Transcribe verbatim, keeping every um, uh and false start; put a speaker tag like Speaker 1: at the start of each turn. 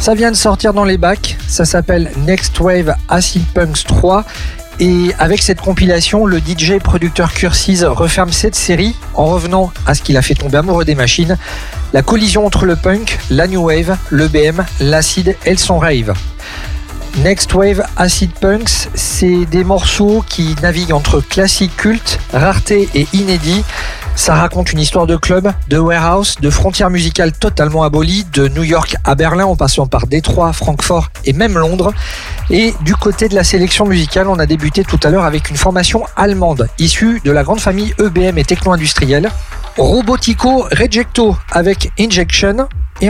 Speaker 1: Ça vient de sortir dans les bacs, ça s'appelle Next Wave Acid Punks trois. Et avec cette compilation, le D J producteur Cursiz referme cette série en revenant à ce qu'il a fait tomber amoureux des machines, la collision entre le punk, la new wave, le B M, l'acid et le son rave. Next Wave Acid Punks, c'est des morceaux qui naviguent entre classique culte, rareté et inédit. Ça raconte une histoire de club, de warehouse, de frontières musicales totalement abolies, de New York à Berlin en passant par Détroit, Francfort et même Londres. Et du côté de la sélection musicale, on a débuté tout à l'heure avec une formation allemande issue de la grande famille E B M et techno-industrielle. Robotico Rejecto avec Injection. Et